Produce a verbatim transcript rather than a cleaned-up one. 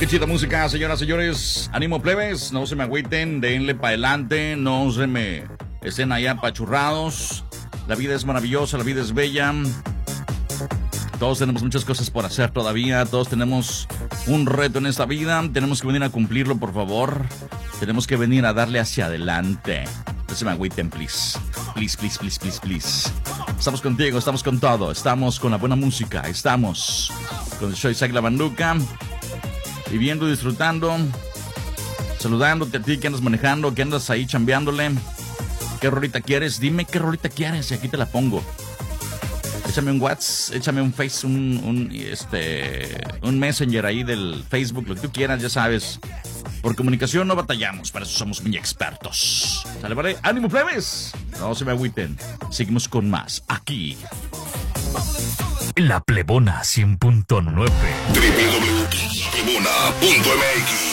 Qué chida música, señoras, señores. Ánimo, plebes, no se me agüiten, denle para adelante, no se me estén ahí apachurrados. La vida es maravillosa, la vida es bella. Todos tenemos muchas cosas por hacer todavía, todos tenemos un reto en esta vida. Tenemos que venir a cumplirlo, por favor. Tenemos que venir a darle hacia adelante. No se me agüiten, please. Please, please, please, please, please. Estamos contigo, estamos con todo. Estamos con la buena música. Estamos con el show Isaac La Banduca. Viviendo y disfrutando. Saludándote a ti que andas manejando, que andas ahí chambeándole. ¿Qué rolita quieres? Dime qué rolita quieres y aquí te la pongo. Échame un WhatsApp, échame un Face, un, un, este, un Messenger ahí del Facebook, lo que tú quieras, ya sabes. Por comunicación no batallamos, para eso somos muy expertos. ¿Sale, vale? ¡Ánimo, plebes! No se me agüiten. Seguimos con más, aquí. La Plebona cien punto nueve. doble u doble u doble u punto la plebona punto m x